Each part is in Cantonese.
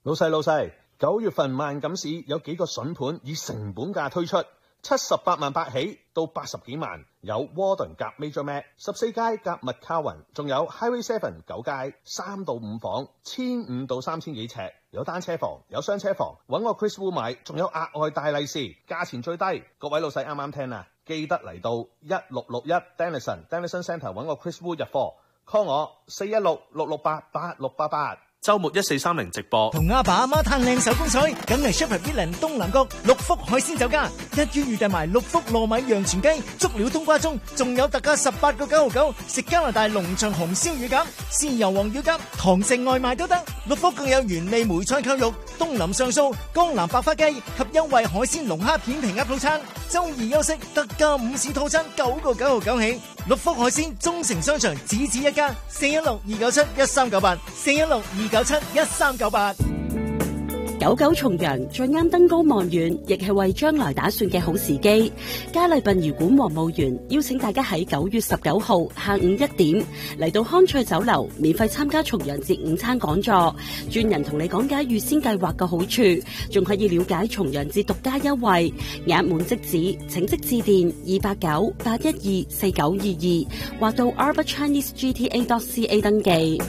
老細，9月份萬錦市有幾個筍盤以成本價推出，78萬8起到80幾萬，有 Warden 夾 Major Mac 14街夾 McCowan， 仲有 Highway 7 9街3到5房，1500到3000幾尺，有單車房，有雙車房，揾我 Chris Wu 買，仲有額外大利是，價錢最低。各位老細啱啱聽啊，記得嚟到1661 Denison Centre 揾我 Chris Wu 入貨 ，call 我416-668-8688。周末1430直播， 同阿爸阿媽嘆靚手工菜，梗係 Shepherd Villan 東南角六福海鮮酒家，一於預訂埋六福糯米洋全雞、足料冬瓜盅，仲有特價18個9.99，食加拿大農場紅燒乳鴿、豉油黃乳鴿，堂食外賣都得。六福更有原味梅菜扣肉、東林上素、江南白花雞及優惠海鮮龍蝦片皮鴨套餐。周二休息特價午市套餐9個9.99起。六福海鮮中城商場只一家，416-297-1398 416-297-1398。 九九重陽最啱登高望遠，亦係為將來打算嘅好時機。嘉麗殯儀館黃墓園邀請大家喺9月19號下午1點嚟到康翠酒樓，免費參加重陽節午餐講座，專人同你講解預先計劃嘅好處，仲可以了解重陽節獨家優惠。額滿即止，請即致電289-812-4922或到 arborchinesegta.ca 登記。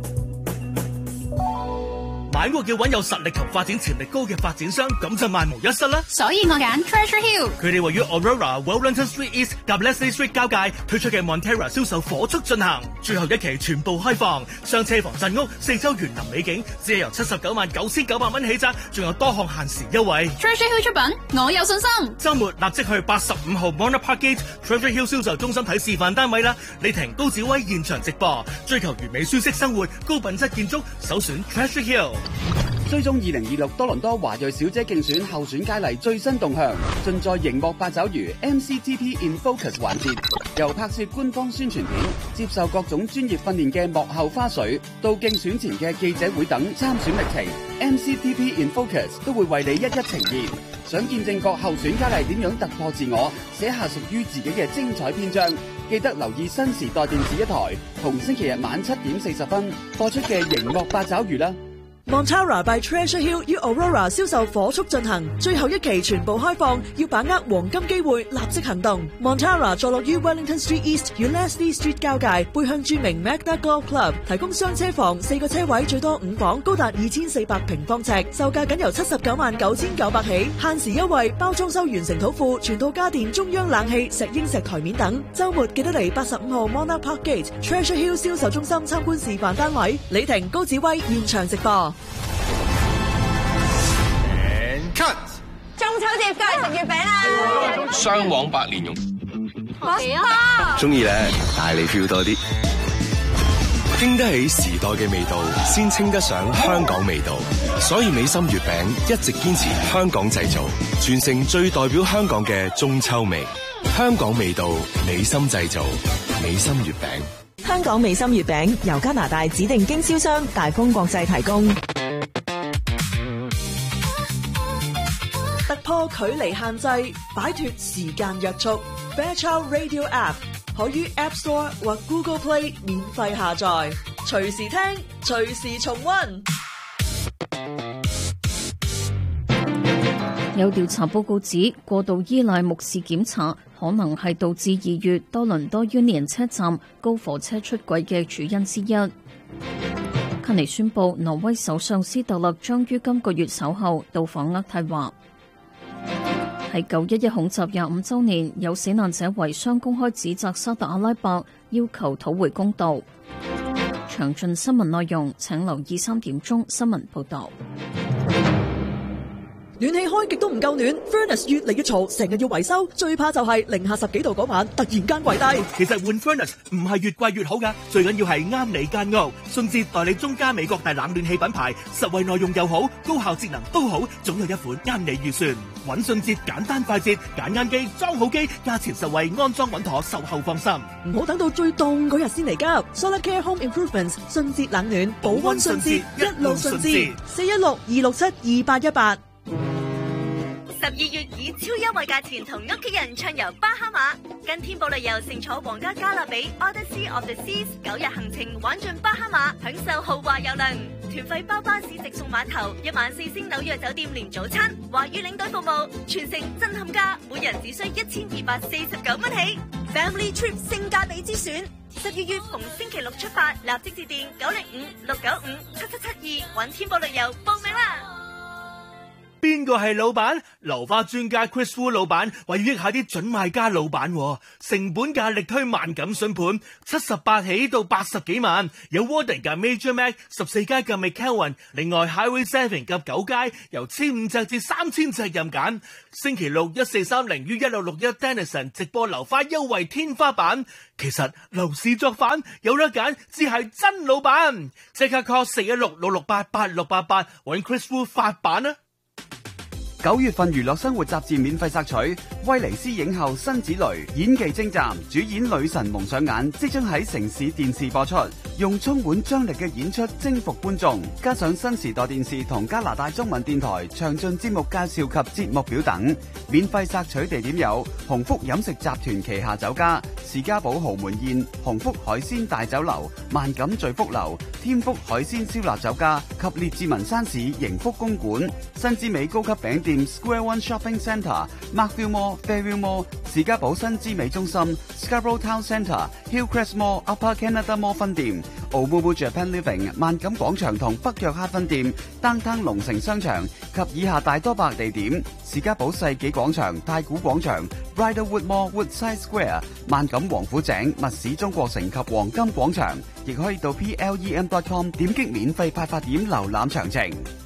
買屋要揾有實力同發展潛力高嘅發展商，咁就萬無一失啦。 所以我揀 Treasure Hill。佢哋位於 Aurora、Wellington Street East 及 Leslie Street 交界推出嘅 Montera 銷售火速進行，最後一期全部開放，雙車房鎮屋，四周園林美景，只係由799900蚊起價，仲有多項限時優惠。 Treasure Hill 出品，我有信心。 週末立即去85號 Monarch Park Gate Treasure Hill 銷售中心睇示範單位啦。李婷、高子威現場直播，追求完美舒適生活，高品質建築，首選 Treasure Hill。 追蹤2026多倫多華裔小姐競選候選佳麗最新動向，盡在熒幕八爪魚 MCTP in Focus 環節，由拍攝官方宣傳片、接受各種專業訓練嘅幕後花絮，到競選前嘅記者會等參選歷程 ，MCTP in Focus 都會為你一一呈現。想見證各候選佳麗點樣突破自我，寫下屬於自己嘅精彩篇章，記得留意新時代電視一台，同星期日晚7點40分播出嘅熒幕八爪魚啦。 Montara by Treasure Hill 與 Aurora 銷售火速進行，最後一期全部開放，要把握黃金機會，立即行動。Montara 坐落於 Wellington Street East 與 Leslie Street 交界，背向著名 Magna Golf Club， 提供雙車房，4個車位，最多5房，高達2400平方尺，售價僅由799900起，限時優惠，包裝修完成土庫，全套家電、中央冷氣、石英石台面等。週末記得嚟85號 Monarch Park Gate Treasure Hill 銷售中心參觀示範單位。李婷、高子威現場直播。 Cut 中秋節過嚟食月餅啦！ 雙黃白蓮蓉， 中意咧，帶你 feel 多啲，經得起時代嘅味道，先稱得上香港味道。所以美心月餅一直堅持香港製造，傳承最代表香港嘅中秋味。香港味道，美心製造，美心月餅。 香港美心月餅由加拿大指定經銷商大豐國際提供。突破距離限制，擺脫時間約束。Fairchild Radio App 可於 App Store 或 Google Play 免費下載，隨時聽，隨時重溫。 有調查報告指，過度依賴目視檢查可能係導致2月多倫多 Union 車站高火車出軌嘅主因之一。卡尼宣布，挪威首相斯特勒將於今個月稍後到訪渥太華。喺911恐襲25週年，有死難者遺孀公開指責沙特阿拉伯，要求討回公道。詳盡新聞內容請留意3點鐘新聞報導。 暖氣開極都唔夠暖 ，Furnace 越嚟越嘈，成日要維修，最怕就係零下10幾度嗰晚突然間跪低。 其實換 Furnace 唔係越貴越好噶，最緊要係啱你間屋。順治代理中加美國大冷暖氣品牌，實惠內用又好，高效節能都好，總有一款啱你預算。揾順治簡單快捷，揀啱機，裝好機，價錢實惠，安裝穩妥，售後放心。 唔好等到最凍嗰日先嚟急。Solar Care Home Improvements 順治冷暖保溫順治，一路順治。416-267-2818。 12月以超優惠價錢同屋企人暢遊巴哈馬，跟天寶旅遊乘坐皇家加勒比 Odyssey of the Seas 9日行程玩盡巴哈馬，享受豪華郵輪。 團費包巴士直送碼頭，1晚4星紐約酒店連早餐，華語領隊服務，全城震撼價，每人只需1249蚊起。Family Trip 性價比之選，12月逢星期六出發，立即致電905-695-7772揾天寶旅遊報名啦！ 邊個係老闆？流花專家 Chris Wu 老闆為要益下啲準買家老闆，成本價力推萬錦筍盤，78起到80幾萬，有 Warden 及 Major Mac 14階及 McKelvin， 另外 Highway 7及9階由1500隻至3000隻任揀。星期六1430於1661 Denison 直播流花優惠天花板。其實樓市作反有得揀，只係真老闆。即刻 call 416-668-8688揾 Chris Wu 發版啊 ！9月份娛樂生活雜誌免費索取，威尼斯影后辛芷蕾演技精湛，主演女神蒙上眼即將喺城市電視播出，用充滿張力嘅演出征服觀眾，加上新時代電視同加拿大中文電台詳盡節目介紹及節目表等。免費索取地點有鴻福飲食集團旗下酒家、士嘉堡豪門宴、鴻福海鮮大酒樓、萬錦聚福樓、天福海鮮燒臘酒家及列治文山市盈福公館、新之美高級餅店Square One Shopping Centre、Markville Mall、Fairview Mall、士嘉堡新之美中心、Scarborough Town Centre、Hillcrest Mall、Upper Canada Mall 分店、Omumu Japan Living 萬錦廣場同北約克分店、Downtown 龍城商場及以下大多百地點：士嘉堡世紀廣場、太古廣場、Bridlewood Mall、Woodside Square、萬錦王府井、密市中國城及黃金廣場，亦可以到plem.com 點擊免費派發點瀏覽詳情。